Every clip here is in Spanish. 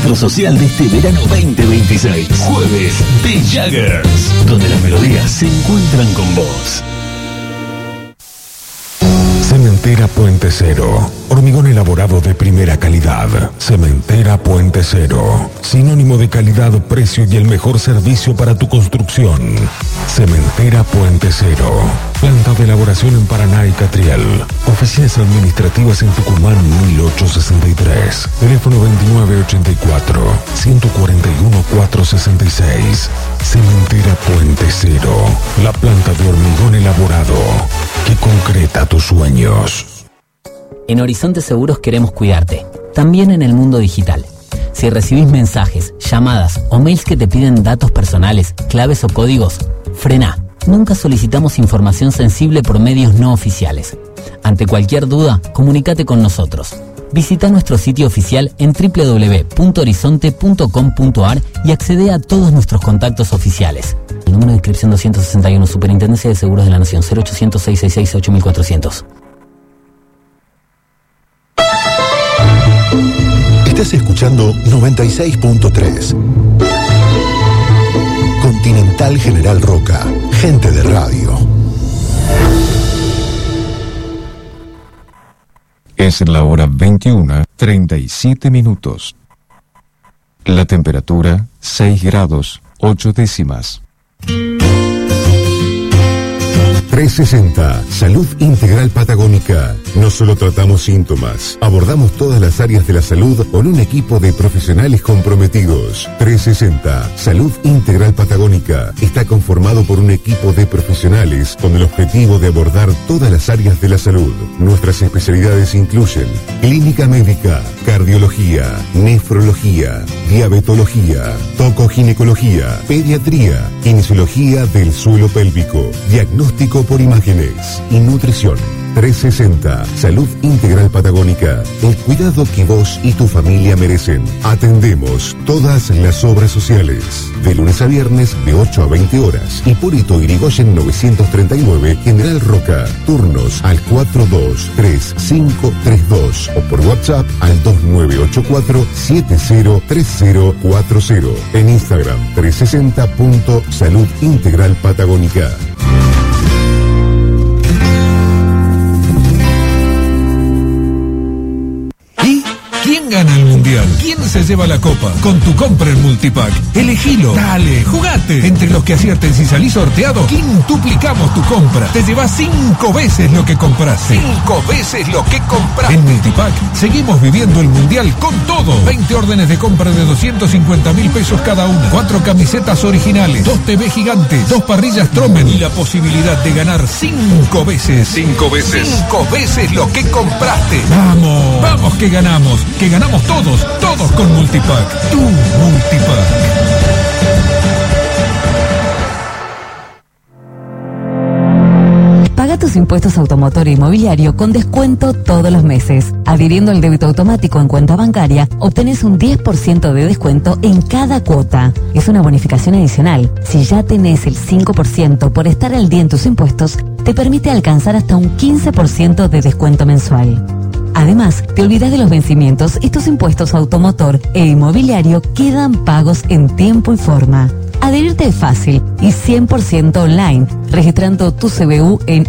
encuentro social de este verano 2026. Jueves de Jaggers, donde las melodías se encuentran con vos. Cementera Puente Cero. Hormigón elaborado de primera calidad. Cementera Puente Cero. Sinónimo de calidad, precio y el mejor servicio para tu construcción. Cementera Puente Cero. Planta de elaboración en Paraná y Catriel. Oficinas administrativas en Tucumán 1863. Teléfono 2984-141-466. Cementera Puente Cero. La planta de hormigón elaborado que concreta tus sueños. En Horizonte Seguros queremos cuidarte, también en el mundo digital. Si recibís mensajes, llamadas o mails que te piden datos personales, claves o códigos, frená. Nunca solicitamos información sensible por medios no oficiales. Ante cualquier duda, comunícate con nosotros. Visita nuestro sitio oficial en www.horizonte.com.ar y accede a todos nuestros contactos oficiales. El número de inscripción 261, Superintendencia de Seguros de la Nación, 0800-666-8400. Estás escuchando 96.3. Continental General Roca, gente de radio. Es la hora 21:37 minutos. La temperatura 6 grados 8 décimas. 360, Salud Integral Patagónica. No solo tratamos síntomas, abordamos todas las áreas de la salud con un equipo de profesionales comprometidos. 360, Salud Integral Patagónica. Está conformado por un equipo de profesionales con el objetivo de abordar todas las áreas de la salud. Nuestras especialidades incluyen clínica médica, cardiología, nefrología, diabetología, tocoginecología, pediatría, kinesiología del suelo pélvico, diagnóstico por imágenes y nutrición. 360, Salud Integral Patagónica. El cuidado que vos y tu familia merecen. Atendemos todas las obras sociales. De lunes a viernes de 8 a 20 horas. Hipólito Yrigoyen 939, General Roca. Turnos al 423532 o por WhatsApp al 2984-703040. En Instagram 360.Salud Integral Patagónica. ¿Quién gana el mundial? ¿Quién se lleva la copa? Con tu compra en Multipack. Elegilo. Dale, jugate. Entre los que acierten si salís sorteado, quintuplicamos tu compra. Te llevas 5 veces lo que compraste. 5 veces lo que compraste. En Multipack seguimos viviendo el mundial con todo. 20 órdenes de compra de 250.000 pesos cada una. 4 camisetas originales. 2 TV gigantes. 2 parrillas Tromen. Y la posibilidad de ganar 5 veces. 5 veces. 5 veces lo que compraste. Vamos. Vamos que ganamos. Que ganamos todos, todos con Multipack. Tu Multipack. Paga tus impuestos automotor e inmobiliario con descuento todos los meses. Adhiriendo al débito automático en cuenta bancaria, obtenés un 10% de descuento en cada cuota. Es una bonificación adicional. Si ya tenés el 5% por estar al día en tus impuestos, te permite alcanzar hasta un 15% de descuento mensual. Además, te olvidas de los vencimientos y tus impuestos automotor e inmobiliario quedan pagos en tiempo y forma. Adherirte es fácil y 100% online, registrando tu CBU en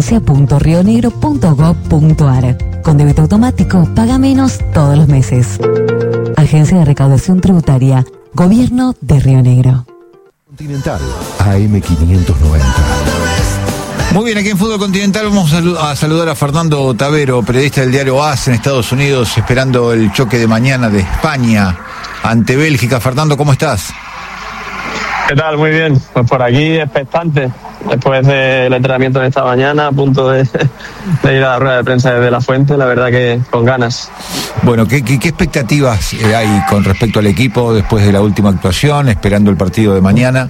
agencia.rionegro.gov.ar. Con débito automático, paga menos todos los meses. Agencia de Recaudación Tributaria, Gobierno de Río Negro. Continental, AM590. Muy bien, aquí en Fútbol Continental vamos a saludar a Fernando Tavero, periodista del diario AS en Estados Unidos, esperando el choque de mañana de España ante Bélgica. Fernando, ¿cómo estás? ¿Qué tal? Muy bien. Pues por aquí expectante. Después del entrenamiento de esta mañana, a punto de ir a la rueda de prensa desde La Fuente, la verdad que con ganas. Bueno, ¿qué expectativas hay con respecto al equipo después de la última actuación, esperando el partido de mañana?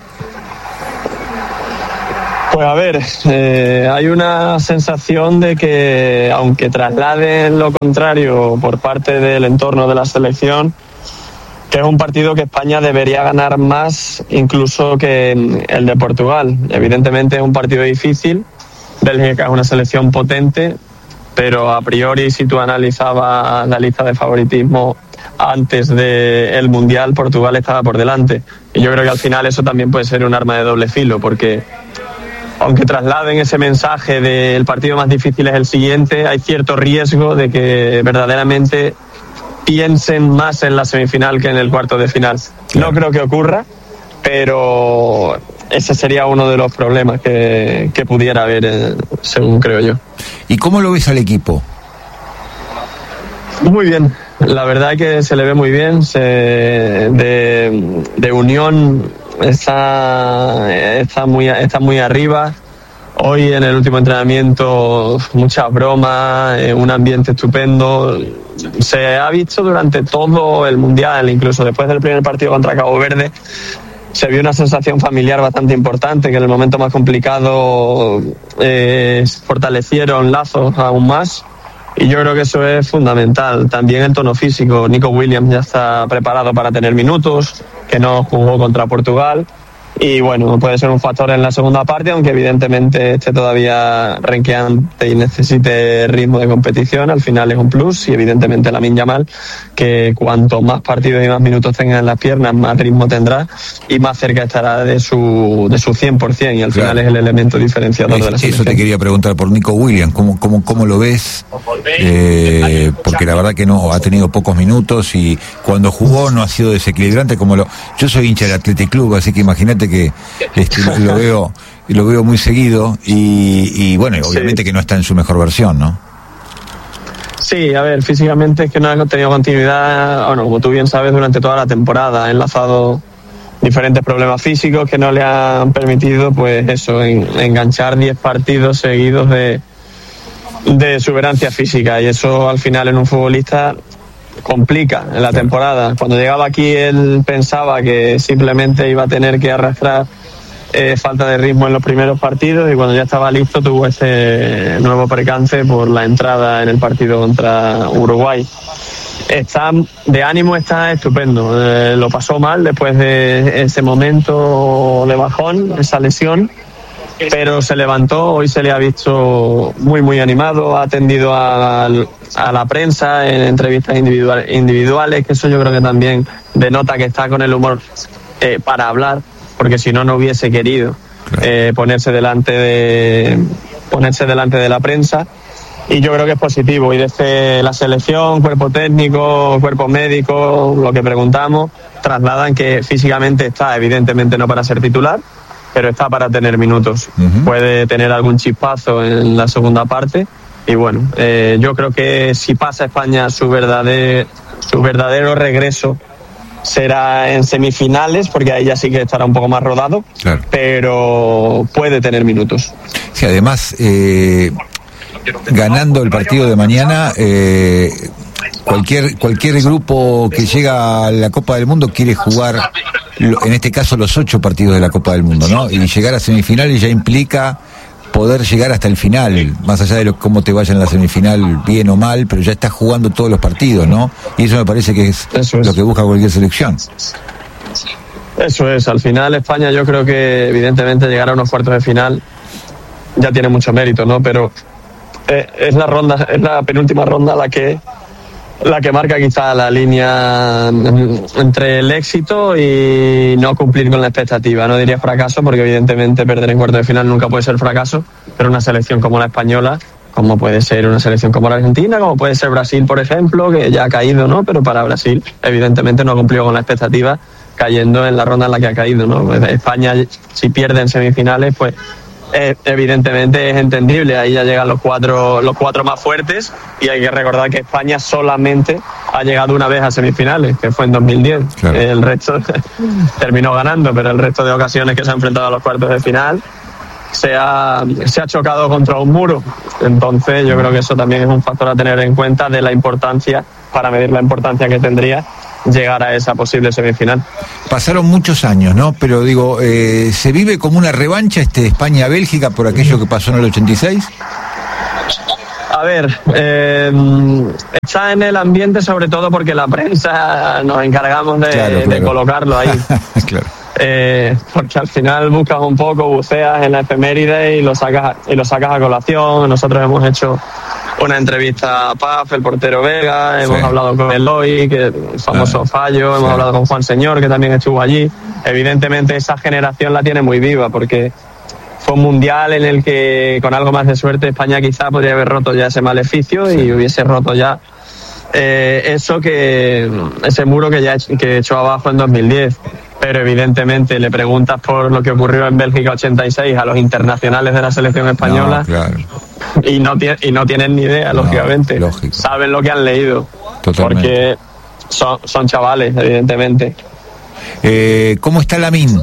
Pues a ver, hay una sensación de que, aunque trasladen lo contrario por parte del entorno de la selección, que es un partido que España debería ganar más incluso que el de Portugal. Evidentemente es un partido difícil. Bélgica es una selección potente, pero a priori, si tú analizabas la lista de favoritismo, antes del Mundial Portugal estaba por delante. Y yo creo que al final eso también puede ser un arma de doble filo, porque aunque trasladen ese mensaje de el partido más difícil es el siguiente, hay cierto riesgo de que verdaderamente piensen más en la semifinal que en el cuarto de final. No creo que ocurra, pero ese sería uno de los problemas que pudiera haber, según creo yo. ¿Y cómo lo ves al equipo? Muy bien, la verdad es que se le ve muy bien, de unión está muy arriba. Hoy en el último entrenamiento muchas bromas, un ambiente estupendo. Se ha visto durante todo el Mundial, incluso después del primer partido contra Cabo Verde, se vio una sensación familiar bastante importante, que en el momento más complicado fortalecieron lazos aún más. Y yo creo que eso es fundamental. También el tono físico. Nico Williams ya está preparado para tener minutos, que no jugó contra Portugal. Y bueno, puede ser un factor en la segunda parte, aunque evidentemente esté todavía renqueante y necesite ritmo de competición. Al final es un plus, y evidentemente Lamine Yamal, que cuanto más partidos y más minutos tenga en las piernas, más ritmo tendrá y más cerca estará de su 100%, y al final es el elemento diferenciador de la selección. Eso te quería preguntar por Nico Williams, ¿cómo lo ves? Porque la verdad que no ha tenido pocos minutos, y cuando jugó no ha sido desequilibrante yo soy hincha del Athletic Club, así que imagínate que lo veo muy seguido, y bueno, obviamente que no está en su mejor versión, ¿no? Sí, a ver, físicamente es que no ha tenido continuidad, bueno, como tú bien sabes, durante toda la temporada. Ha enlazado diferentes problemas físicos que no le han permitido, pues eso, enganchar 10 partidos seguidos de exuberancia física, y eso al final en un futbolista complica en la temporada. Cuando llegaba aquí él pensaba que simplemente iba a tener que arrastrar falta de ritmo en los primeros partidos, y cuando ya estaba listo tuvo ese nuevo percance por la entrada en el partido contra Uruguay. De ánimo está estupendo. Lo pasó mal después de ese momento de bajón, esa lesión, pero se levantó. Hoy se le ha visto muy muy animado, ha atendido a la prensa en entrevistas individuales, que eso yo creo que también denota que está con el humor para hablar, porque si no hubiese querido ponerse delante de la prensa. Y yo creo que es positivo, y desde la selección, cuerpo técnico, cuerpo médico, lo que preguntamos, trasladan que físicamente está, evidentemente no para ser titular, pero está para tener minutos. Puede tener algún chispazo en la segunda parte, y bueno, yo creo que si pasa España, su verdadero regreso será en semifinales, porque ahí ya sí que estará un poco más rodado, claro, pero puede tener minutos. Sí, además, ganando el partido de mañana, cualquier grupo que llega a la Copa del Mundo quiere jugar, en este caso, los 8 partidos de la Copa del Mundo, ¿no? Y llegar a semifinales ya implica poder llegar hasta el final, más allá de cómo te vaya en la semifinal, bien o mal, pero ya estás jugando todos los partidos, ¿no? Y eso me parece que es lo que busca cualquier selección. Eso es, al final España, yo creo que evidentemente llegar a unos cuartos de final ya tiene mucho mérito, ¿no? Pero es la penúltima ronda la que marca quizá la línea entre el éxito y no cumplir con la expectativa. No diría fracaso, porque evidentemente perder en cuartos de final nunca puede ser fracaso, pero una selección como la española, como puede ser una selección como la Argentina, como puede ser Brasil, por ejemplo, que ya ha caído, ¿no? Pero para Brasil evidentemente no ha cumplido con la expectativa, cayendo en la ronda en la que ha caído, ¿no? España, si pierde en semifinales, pues evidentemente es entendible. Ahí ya llegan los cuatro más fuertes, y hay que recordar que España solamente ha llegado una vez a semifinales, que fue en 2010. Claro. El resto terminó ganando, pero el resto de ocasiones que se ha enfrentado a los cuartos de final se ha chocado contra un muro. Entonces yo creo que eso también es un factor a tener en cuenta, de la importancia, para medir la importancia que tendría llegar a esa posible semifinal. Pasaron muchos años, ¿no? Pero digo, ¿se vive como una revancha España-Bélgica por aquello que pasó en el 86? A ver, está en el ambiente, sobre todo porque la prensa nos encargamos de colocarlo ahí. Claro. porque al final buscas un poco, buceas en la efeméride y lo sacas a colación. Nosotros hemos hecho una entrevista a Paf, el portero Vega, hemos hablado con Eloy, que el famoso fallo, hemos hablado con Juan Señor, que también estuvo allí. Evidentemente esa generación la tiene muy viva, porque fue un mundial en el que, con algo más de suerte, España quizá podría haber roto ya ese maleficio y hubiese roto ya ese muro que echó abajo en 2010. Pero evidentemente le preguntas por lo que ocurrió en Bélgica 86 a los internacionales de la selección española, y no tienen ni idea, lógicamente. Lógico. Saben lo que han leído. Totalmente. Porque son chavales, evidentemente. ¿Cómo está Lamine?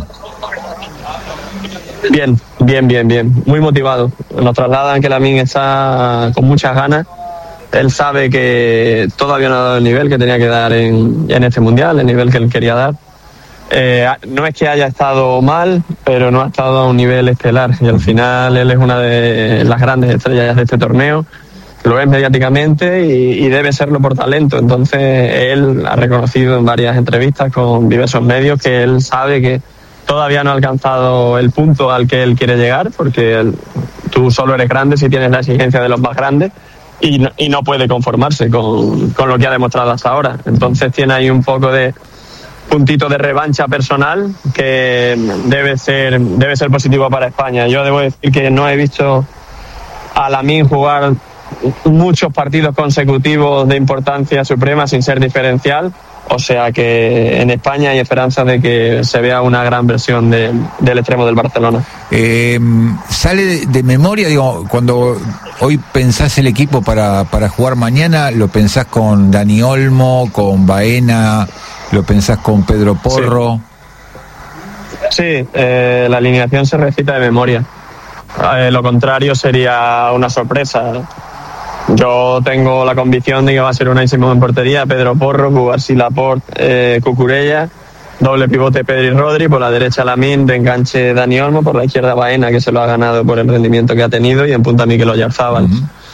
Bien. Muy motivado. Nos trasladan que Lamine está con muchas ganas. Él sabe que todavía no ha dado el nivel que tenía que dar en este mundial, el nivel que él quería dar. No es que haya estado mal, pero no ha estado a un nivel estelar, y al final él es una de las grandes estrellas de este torneo, lo es mediáticamente y debe serlo por talento. Entonces él ha reconocido en varias entrevistas con diversos medios que él sabe que todavía no ha alcanzado el punto al que él quiere llegar, porque tú solo eres grande si tienes la exigencia de los más grandes, y no puede conformarse con lo que ha demostrado hasta ahora. Entonces tiene ahí un poco de puntito de revancha personal que debe ser positivo para España. Yo debo decir que no he visto a Lamine jugar muchos partidos consecutivos de importancia suprema sin ser diferencial, o sea que en España hay esperanza de que se vea una gran versión del extremo del Barcelona. ¿Sale de memoria, digo, cuando hoy pensás el equipo para jugar mañana, lo pensás con Dani Olmo, con Baena, lo pensás con Pedro Porro? Sí, la alineación se recita de memoria. Lo contrario sería una sorpresa. Yo tengo la convicción de que va a ser Unai Simón en portería, Pedro Porro, Cubarsí, Laporte, Cucurella, doble pivote Pedri y Rodri, por la derecha Lamine, de enganche Dani Olmo, por la izquierda Baena, que se lo ha ganado por el rendimiento que ha tenido, y en punta Mikel Oyarzabal.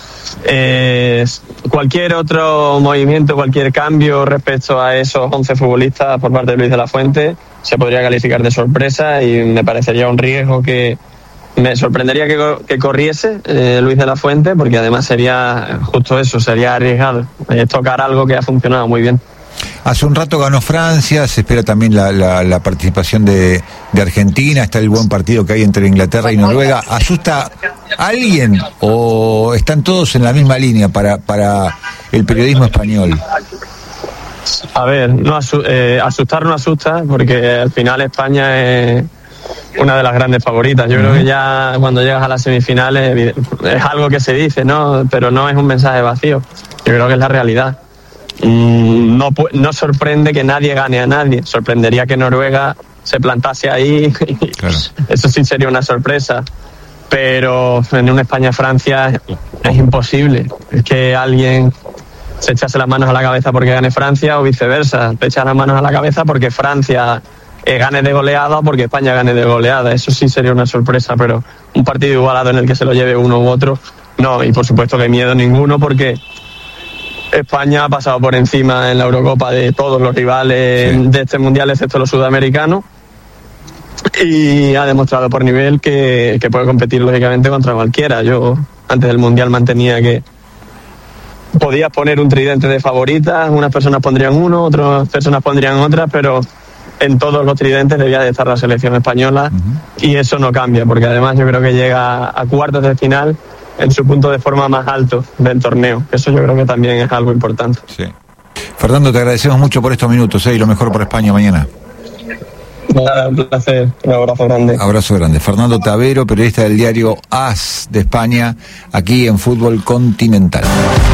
Cualquier otro movimiento, cualquier cambio respecto a esos 11 futbolistas por parte de Luis de la Fuente se podría calificar de sorpresa, y me parecería un riesgo que me sorprendería que corriese Luis de la Fuente, porque además sería justo eso, sería arriesgado tocar algo que ha funcionado muy bien. Hace un rato ganó Francia, se espera también la participación de Argentina, está el buen partido que hay entre Inglaterra y Noruega. ¿Asusta a alguien o están todos en la misma línea para el periodismo español? A ver, asustar no asusta, porque al final España es una de las grandes favoritas. Yo creo que ya cuando llegas a las semifinales es algo que se dice, ¿no? Pero no es un mensaje vacío. Yo creo que es la realidad. No sorprende que nadie gane a nadie. Sorprendería que Noruega se plantase ahí. Claro. Eso sí sería una sorpresa. Pero en una España-Francia es imposible. Es que alguien se echase las manos a la cabeza porque gane Francia, o viceversa. Te echas las manos a la cabeza porque Francia gane de goleada o porque España gane de goleada. Eso sí sería una sorpresa, pero un partido igualado en el que se lo lleve uno u otro, no. Y por supuesto que miedo ninguno, porque España ha pasado por encima en la Eurocopa de todos los rivales de este mundial, excepto los sudamericanos, y ha demostrado por nivel que puede competir lógicamente contra cualquiera. Yo antes del mundial mantenía que podías poner un tridente de favoritas, unas personas pondrían uno, otras personas pondrían otras, pero en todos los tridentes debía de estar la selección española, y eso no cambia, porque además yo creo que llega a cuartos de final en su punto de forma más alto del torneo. Eso yo creo que también es algo importante. Sí. Fernando, te agradecemos mucho por estos minutos, y lo mejor por España mañana. Un placer, un abrazo grande. Abrazo grande. Fernando Tavero, periodista del diario AS de España, aquí en Fútbol Continental.